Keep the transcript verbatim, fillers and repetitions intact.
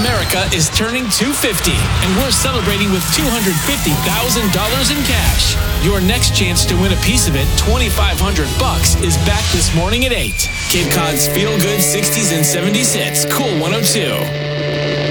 America is turning two hundred fifty, and we're celebrating with two hundred fifty thousand dollars in cash. Your next chance to win a piece of it, twenty-five hundred bucks, is back this morning at eight. Cape Cod's feel-good sixties and seventies hits, Cool one oh two.